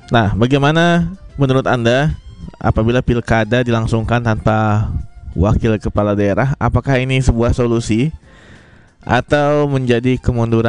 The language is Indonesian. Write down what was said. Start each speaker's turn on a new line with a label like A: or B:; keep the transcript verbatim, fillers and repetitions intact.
A: Nah, bagaimana menurut Anda apabila pilkada dilangsungkan tanpa wakil kepala daerah? Apakah ini sebuah solusi atau menjadi kemunduran